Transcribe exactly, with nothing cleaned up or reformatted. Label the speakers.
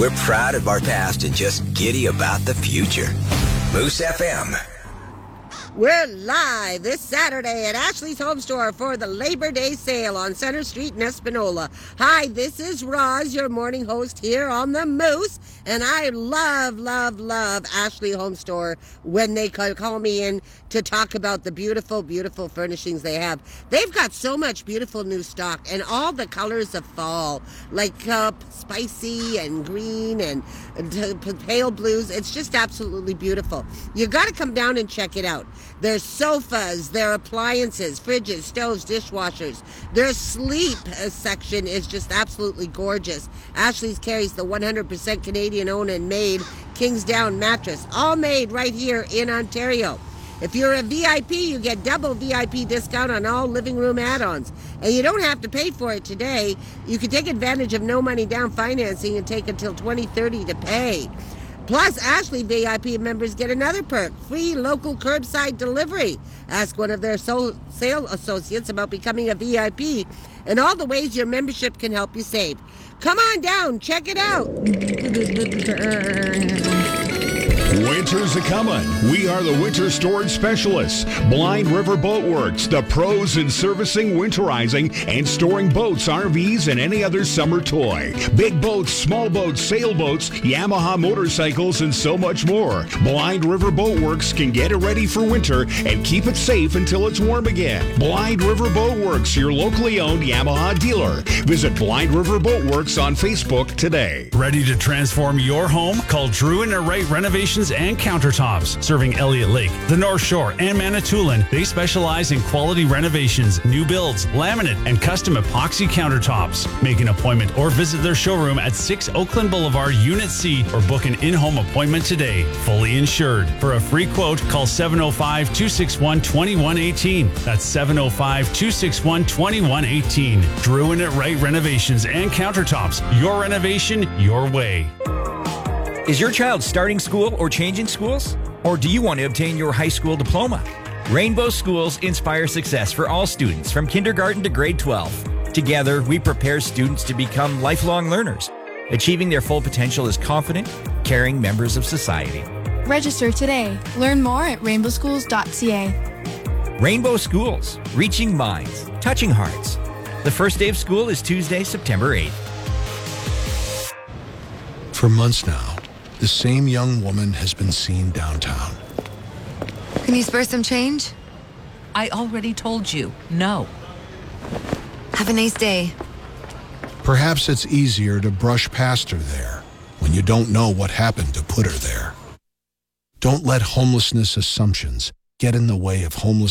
Speaker 1: We're proud of our past and just giddy about the future. Moose F M.
Speaker 2: We're live this Saturday at Ashley's Home Store for the Labor Day sale on Center Street in Espanola. Hi, this is Roz, your morning host here on the Moose, and I love, love, love Ashley Home Store when they call me in to talk about the beautiful, beautiful furnishings they have. They've got so much beautiful new stock and all the colors of fall, like uh, spicy and green and, and pale blues. It's just absolutely beautiful. You got to come down and check it out. There's sofas, their appliances, fridges, stoves, dishwashers. Their sleep section is just absolutely gorgeous. Ashley's carries the one hundred percent Canadian-owned and made Kingsdown mattress, all made right here in Ontario. If you're a V I P, you get double V I P discount on all living room add-ons. And you don't have to pay for it today. You can take advantage of no money down financing and take until twenty thirty to pay. Plus, Ashley V I P members get another perk, free local curbside delivery. Ask one of their so- sale associates about becoming a V I P and all the ways your membership can help you save. Come on down, check it out.
Speaker 3: Winter's a-comin'. We are the winter storage specialists. Blind River Boat Works, the pros in servicing, winterizing, and storing boats, R Vs, and any other summer toy. Big boats, small boats, sailboats, Yamaha motorcycles, and so much more. Blind River Boat Works can get it ready for winter and keep it safe until it's warm again. Blind River Boat Works, your locally owned Yamaha dealer. Visit Blind River Boat Works on Facebook today.
Speaker 4: Ready to transform your home? Call Drew and Wright Renovations and Countertops. Serving Elliott Lake, the North Shore, and Manitoulin, they specialize in quality renovations, new builds, laminate, and custom epoxy countertops. Make an appointment or visit their showroom at six Oakland Boulevard, Unit C, or book an in-home appointment today. Fully insured. For a free quote, call seven oh five, two six one, two one one eight. That's seven oh five, two six one, two one one eight. Drew and Wright Renovations and Countertops. Your renovation, your way.
Speaker 5: Is your child starting school or changing schools? Or do you want to obtain your high school diploma? Rainbow Schools inspire success for all students from kindergarten to grade twelve. Together, we prepare students to become lifelong learners, achieving their full potential as confident, caring members of society.
Speaker 6: Register today. Learn more at rainbow schools dot c a.
Speaker 5: Rainbow Schools, reaching minds, touching hearts. The first day of school is Tuesday, September eighth.
Speaker 7: For months now, the same young woman has been seen downtown.
Speaker 8: Can you spare some change?
Speaker 9: I already told you, no.
Speaker 8: Have a nice day.
Speaker 7: Perhaps it's easier to brush past her there when you don't know what happened to put her there. Don't let homelessness assumptions get in the way of homeless